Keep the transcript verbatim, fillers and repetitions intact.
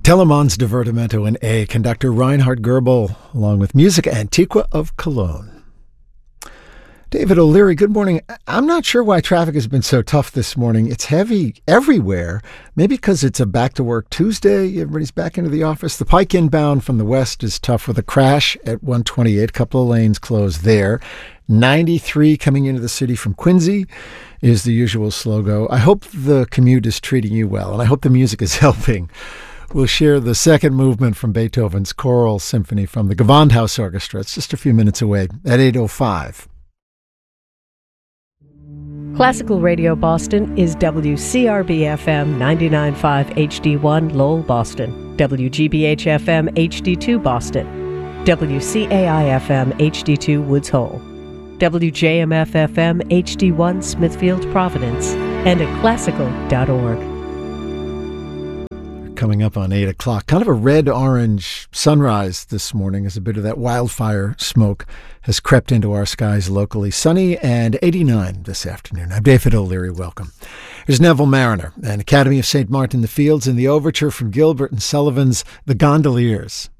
Telemans Divertimento in A, conductor Reinhard Goebel, along with Musica Antiqua of Cologne. David O'Leary, good morning. I'm not sure why traffic has been so tough this morning. It's heavy everywhere. Maybe because it's a back-to-work Tuesday. Everybody's back into the office. The Pike inbound from the west is tough with a crash at one twenty-eight. A couple of lanes closed there. ninety-three coming into the city from Quincy is the usual slow-go. I hope the commute is treating you well, and I hope the music is helping. We'll share the second movement from Beethoven's Choral Symphony from the Gewandhaus Orchestra. It's just a few minutes away at eight oh five. Classical Radio Boston is W C R B F M ninety-nine point five H D one Lowell, Boston, W G B H F M H D two Boston, W C A I F M H D two Woods Hole, W J M F F M H D one Smithfield, Providence, and at classical dot org. Coming up on eight o'clock. Kind of a red-orange sunrise this morning as a bit of that wildfire smoke has crept into our skies locally. Sunny and eighty-nine this afternoon. I'm David O'Leary. Welcome. Here's Neville Marriner and Academy of Saint Martin the Fields in the overture from Gilbert and Sullivan's The Gondoliers.